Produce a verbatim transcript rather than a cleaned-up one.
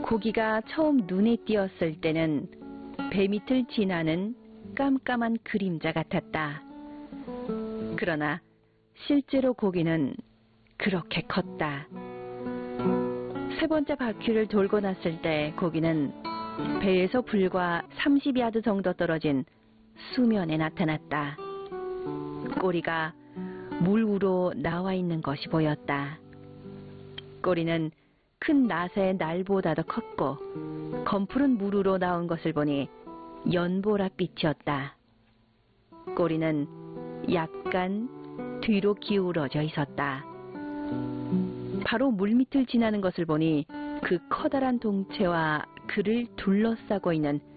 고기가 처음 눈에 띄었을 때는 배 밑을 지나는 깜깜한 그림자 같았다. 그러나 실제로 고기는 그렇게 컸다. 세 번째 바퀴를 돌고 났을 때 고기는 배에서 불과 삼십 야드 정도 떨어진 수면에 나타났다. 꼬리가 물 위로 나와 있는 것이 보였다. 꼬리는 큰 낫의 날보다도 컸고 검푸른 물 위로 나온 것을 보니 연보라빛이었다. 꼬리는 약간 뒤로 기울어져 있었다. 바로 물밑을 지나는 것을 보니 그 커다란 동체와 그를 둘러싸고 있는